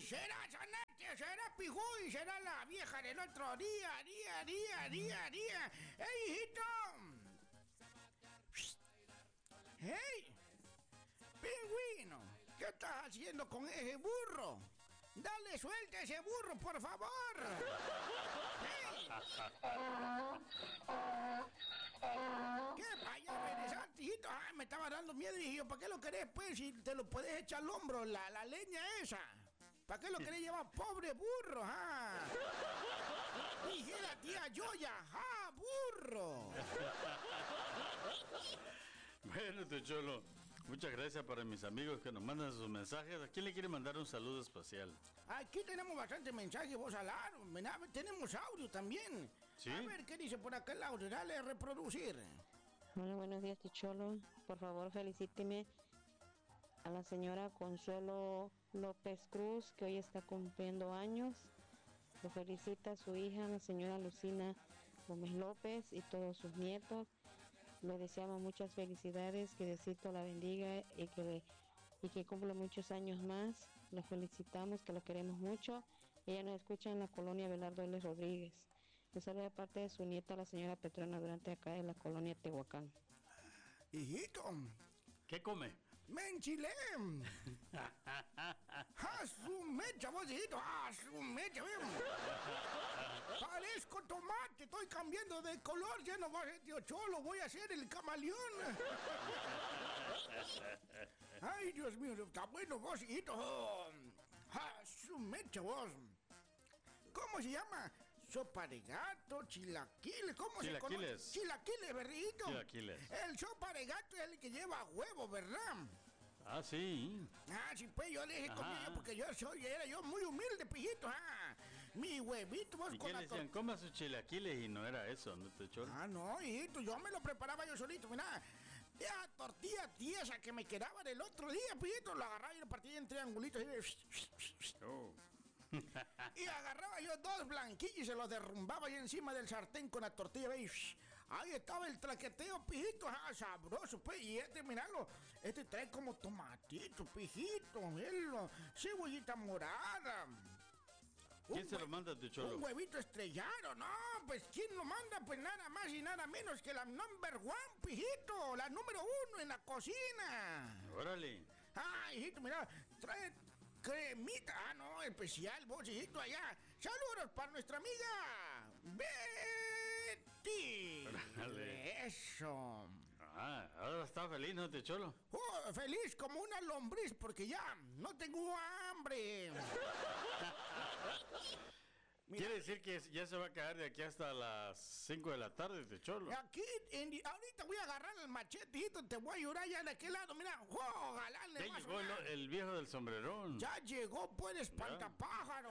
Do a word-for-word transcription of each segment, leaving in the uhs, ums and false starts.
será Zanate, será Pijuy, será la vieja del otro día, día, día, día, día. ¡Ey, hijito! ¡Hey! Pingüino, ¿qué estás haciendo con ese burro? Dale suelta a ese burro, por favor. ¡Hey! ¿Qué? Vaya, regresaste, hijito. Ah, me estaba dando miedo y yo, ¿para qué lo querés, pues? Si te lo puedes echar al hombro, la, la leña esa. ¿Para qué lo querés llevar, pobre burro? ¡Ah! Dije la tía Yoya, ¡ah, burro! Bueno, tío Cholo, muchas gracias para mis amigos que nos mandan sus mensajes. ¿A quién le quiere mandar un saludo especial? Aquí tenemos bastante mensaje, vos hablar. Tenemos audio también. ¿Sí? A ver, ¿qué dice por acá el audio? Dale a reproducir. Hola, buenos días, tío Cholo. Por favor, felicíteme a la señora Consuelo López Cruz, que hoy está cumpliendo años. Lo felicita a su hija, la señora Lucina Gómez López, y todos sus nietos. Le deseamos muchas felicidades, que Diosito la bendiga y que, y que cumpla muchos años más. Lo felicitamos, que lo queremos mucho. Ella nos escucha en la colonia Belardo L. Rodríguez. Le saluda de parte de su nieta, la señora Petrona Durante, acá de la colonia Tehuacán. Hijito, ¿qué come? ¡Me enchilé! ¡A su mecha, vos, hijito! ¡A su mecha, ven! Parezco tomate, estoy cambiando de color, ya no va a ser tío Cholo, voy a ser el camaleón. Ay, Dios mío, está bueno vos, hijito. ¡A su mecha, vos! ¿Cómo se llama? Sopa de gato, chilaquiles, ¿cómo se conoce? Chilaquiles, ¿verdad? Chilaquiles. El sopa de gato es el que lleva huevo, ¿verdad? Ah, sí. Ah, sí, pues yo le dije conmigo porque yo soy, era yo muy humilde, pijito, ah. Mi huevito, vos ¿Y con qué la le decían? Coma sus chilaquiles y no era eso, ¿no te Cholo? Ah, no, hijito, yo me lo preparaba yo solito, mira. Esa tortilla tiesa que me quedaba del otro día, pijito, lo agarraba y lo partía en triangulitos y... Oh. Y agarraba yo dos blanquillos y se los derrumbaba yo encima del sartén con la tortilla, ¿veis? Ahí estaba el traqueteo, pijito, ah, sabroso, pues, y este, miralo, este trae como tomatito, pijito, míralo, cebollita morada. ¿Quién se lo manda, tu Cholo? Un huevito estrellado, no, pues, ¿quién lo manda? Pues nada más y nada menos que la number one, pijito, la número uno en la cocina. Órale. Ah, hijito, mira, trae... cremita, ah, no, especial, bolsillito allá. Saludos para nuestra amiga Betty. Dale. Eso. Ah, ahora está feliz, ¿no, te Cholo? Oh, feliz como una lombriz porque ya no tengo hambre. Mira, quiere decir que ya se va a quedar de aquí hasta las cinco de la tarde, te Cholo. Aquí, en, ahorita voy a agarrar el machetito, te voy a ayudar ya de aquel lado, mira, oh, galán, Ya llegó el, el viejo del sombrerón. Ya llegó, pues, espantapájaro.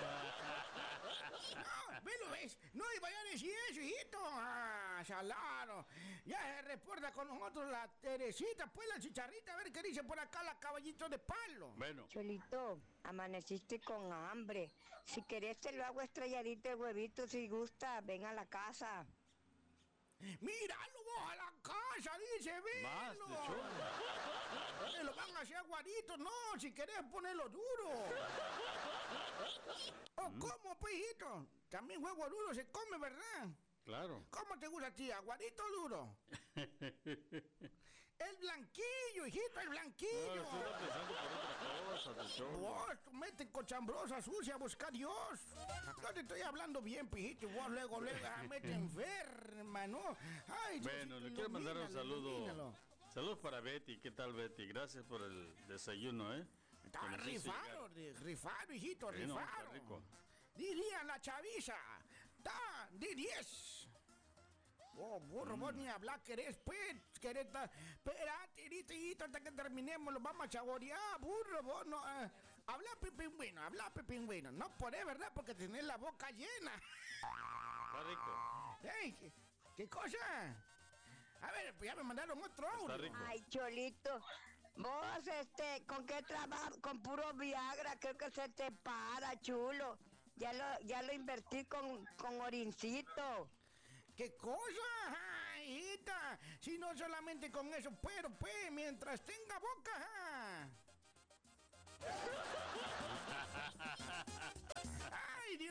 No, ¿me lo ves? No iba a decir eso, hijito. Ah, salado. Ya se reporta con nosotros la Teresita, pues, la chicharrita, a ver qué dice por acá la caballito de palo. Bueno. Cholito, amaneciste con hambre. Si querés te lo hago estrelladito de huevito, si gusta, ven a la casa. Míralo vos a la casa, dice, Más, velo. de Cholo. Me lo van a hacer aguadito, no, si querés ponerlo duro. ¿O mm. cómo, pejito? También huevo duro se come, ¿verdad? Claro. ¿Cómo te gusta a ti, aguadito o duro? El blanquillo, hijito, el blanquillo. No, estoy pensando por otra cosa, de Cholo. Vos, tú metes cochambrosa sucia a buscar a Dios. Yo te estoy hablando bien, pijito, y vos luego, luego, ah, mete enferma, ¿no? Ay, bueno, le quiero mandar un saludo. Saludos para Betty, ¿qué tal, Betty? Gracias por el desayuno, ¿eh? Está rifado, rifado, hijito, sí, rifado. No, está rico. Diría la chaviza, está de diez. Oh, burro, mm. vos ni hablar querés, pues, querés, espérate, hijito, hasta que terminemos, lo vamos a chagorear, burro, vos no, eh, habla pepingüino, habla pepingüino, no podés, ¿verdad? Porque tenés la boca llena. Está rico. Ey, ¿qué, qué cosa? A ver, pues ya me mandaron otro audio. Ay, Cholito, vos, este, ¿con qué trabajo? Con puro Viagra, creo que se te para, chulo. Ya lo, ya lo invertí con, con orincito. ¿Qué cosa, hijita? Si no solamente con eso, pero pues, mientras tenga boca.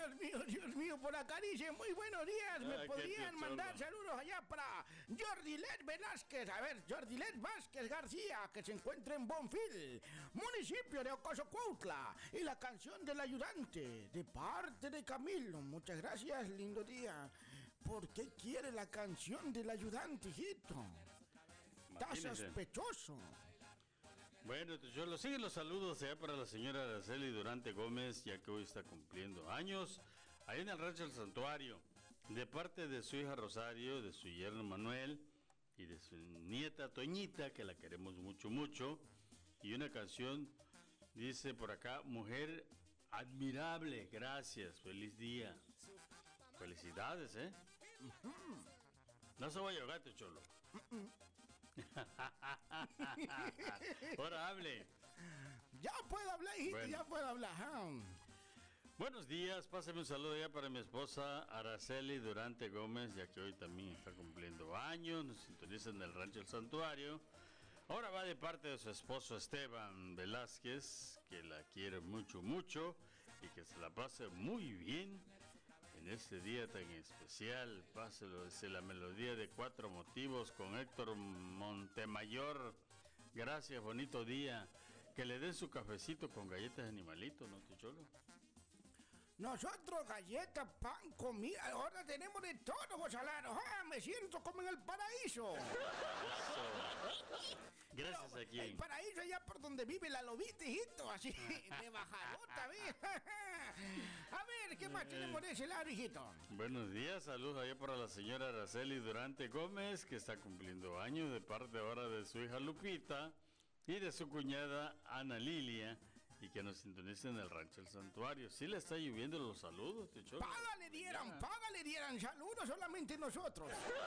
Dios mío, Dios mío, por acá dice, muy buenos días, ¿me Ah, qué podrían tío mandar Cholo. saludos allá para Jordilet Velázquez? A ver, Jordilet Vázquez García, que se encuentra en Bonfil, municipio de Ocosocuautla, y la canción del ayudante, de parte de Camilo. Muchas gracias, lindo día. ¿Por qué quiere la canción del ayudante, hijito? Está Imagínese. sospechoso. Bueno, yo lo siguen los saludos allá para la señora Araceli Durante Gómez, ya que hoy está cumpliendo años, ahí en el rancho El Santuario, de parte de su hija Rosario, de su yerno Manuel y de su nieta Toñita, que la queremos mucho, mucho. Y una canción, dice por acá, mujer admirable, gracias, feliz día. Felicidades, ¿eh? No se vaya a ahogar, tu cholo. Ahora hable. Ya puedo hablar, hijito, Bueno. ya puedo hablar. ah. Buenos días, pásame un saludo ya para mi esposa Araceli Durante Gómez, ya que hoy también está cumpliendo años, nos sintonizan en el rancho El Santuario. Ahora va de parte de su esposo Esteban Velázquez, que la quiere mucho, mucho y que se la pase muy bien en este día tan especial. Páselo, dice la melodía de Cuatro Motivos con Héctor Montemayor. Gracias, bonito día. Que le den su cafecito con galletas de animalito, ¿no, Ticholo? Nosotros galletas, pan, comida, ahora tenemos de todo, Gozalano. Ah, me siento como en el paraíso. Eso. Gracias a El quién. paraíso allá por donde vive la lobita, hijito, así, de bajadota, ¿ves? A ver, ¿qué más tenemos de ese lado, hijito? Buenos días, saludos allá para la señora Araceli Durante Gómez, que está cumpliendo años de parte ahora de su hija Lupita y de su cuñada Ana Lilia, y que nos sintoniza en el rancho El Santuario. Sí le está lloviendo los saludos, Ticholo. Paga le dieran, paga le dieran, saludos solamente nosotros.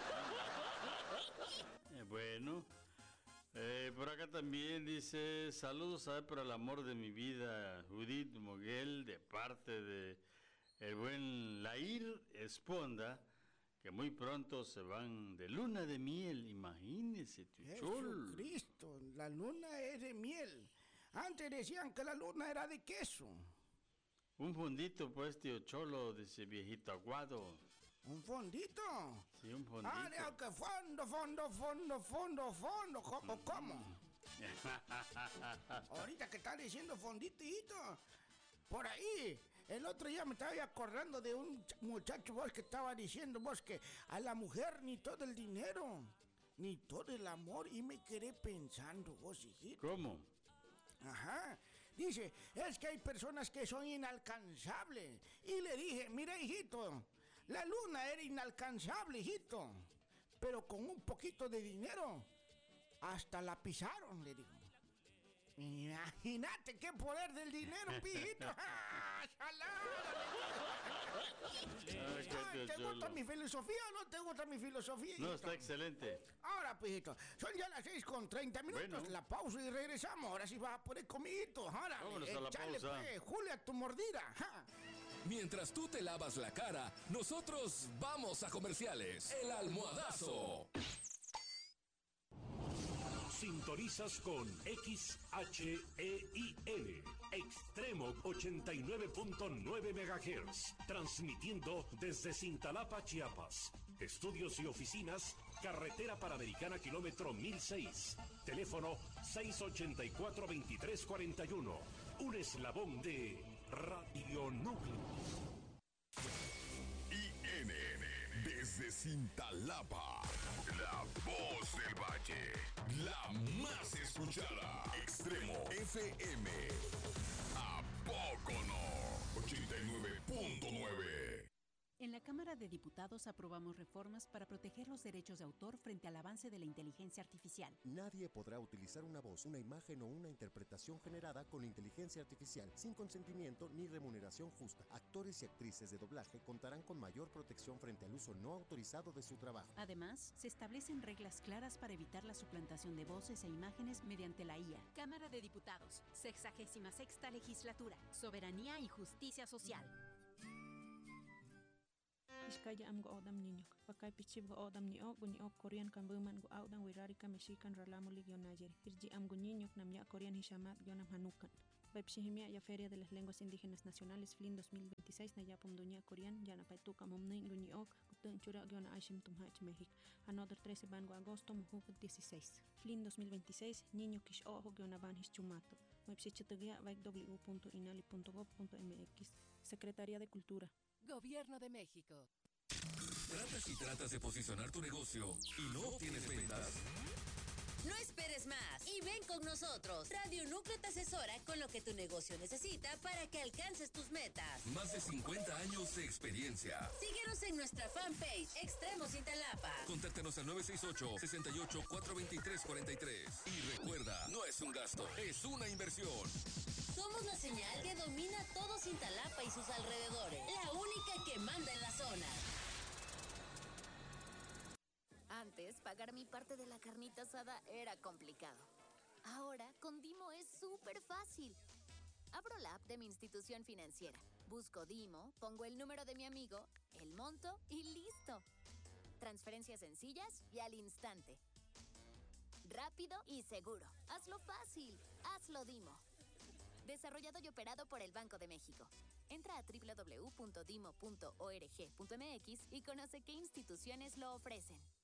Eh, bueno, eh, por acá también dice, saludos a para el amor de mi vida, Judith Moguel, de parte de el buen Lair Esponda, que muy pronto se van de luna de miel, imagínese, Ticholo. Jesucristo, la luna es de miel. Antes decían que la luna era de queso. Un fondito, pues, tío Cholo, dice viejito aguado. ¿Un fondito? Sí, un fondito. Ah, digo que fondo, fondo, fondo, fondo, fondo. ¿Cómo, cómo? Ahorita que estás diciendo fonditito, por ahí, el otro día me estaba acordando de un ch- muchacho vos que estaba diciendo vos que a la mujer ni todo el dinero, ni todo el amor, y me quedé pensando vos, hijito. ¿Cómo? Ajá. Dice, es que hay personas que son inalcanzables. Y le dije, mira, hijito, la luna era inalcanzable, hijito. Pero con un poquito de dinero, hasta la pisaron, le digo. Imagínate qué poder del dinero, pijito. ¡Ah, Ay, qué salada! tío ¿Te gusta Cholo. mi filosofía o no te gusta mi filosofía, No, hijito? está excelente. Ahora, pijito, son ya las seis con treinta minutos, Bueno. la pausa y regresamos. Ahora sí vas a poner comidito. Ahora, Vámonos a la échale, pausa. pues, Julia, tu mordida. Ja. Mientras tú te lavas la cara, nosotros vamos a comerciales. El almohadazo. Sintonizas con X H E I L, Extremo ochenta y nueve punto nueve megahertz, transmitiendo desde Cintalapa, Chiapas. Estudios y oficinas, Carretera Panamericana, kilómetro mil seis. Teléfono seis ochenta y cuatro, veintitrés cuarenta y uno. Un eslabón de Radio Núcleo. I N N desde Cintalapa, la voz del valle, la más escuchada, Extremo F M. ¿A poco no? ochenta y nueve punto nueve. En la Cámara de Diputados aprobamos reformas para proteger los derechos de autor frente al avance de la inteligencia artificial. Nadie podrá utilizar una voz, una imagen o una interpretación generada con inteligencia artificial sin consentimiento ni remuneración justa. Actores y actrices de doblaje contarán con mayor protección frente al uso no autorizado de su trabajo. Además, se establecen reglas claras para evitar la suplantación de voces e imágenes mediante la I A. Cámara de Diputados, sexagésima sexta legislatura, soberanía y justicia social. Iskaya am go odam niño, pakai pichib go odam ni ok guni ok Korean kan buman go audan wirari ka Mexican ralamu ligyo najer. Irji am go niño nam ya Korean hishamat yo nam hanukan. Webshihimia ya Feria de las Lenguas Indígenas Nacionales F L I N dos mil veintiséis Nayapum Duña Corean Yana Paituca Momnei Guñiok Gutun Chura Giona Aishim Tumhach México. Another trece Bango Agosto Mujuk dieciséis. F L I N dos mil veintiséis Niño Kish Ojo Giona Banhis Chumato. Webshichatagia w punto inali punto gov punto mx. Secretaría de Cultura. Gobierno de México. ¿Tratas y tratas de posicionar tu negocio y no tienes ventas? No esperes más y ven con nosotros. Radio Núcleo te asesora con lo que tu negocio necesita para que alcances tus metas. Más de cincuenta años de experiencia. Síguenos en nuestra fanpage Extremo Cintalapa. Contáctanos al nueve seis ocho, seis ocho, cuatro dos tres cuatro tres. Y recuerda, no es un gasto, es una inversión. Somos la señal que domina todo Cintalapa y sus alrededores. La única que manda en la zona. Antes, pagar mi parte de la carnita asada era complicado. Ahora, con Dimo es súper fácil. Abro la app de mi institución financiera, busco Dimo, pongo el número de mi amigo, el monto y listo. Transferencias sencillas y al instante. Rápido y seguro. Hazlo fácil. Hazlo Dimo. Desarrollado y operado por el Banco de México. Entra a doble u doble u doble u punto dimo punto org punto m x y conoce qué instituciones lo ofrecen.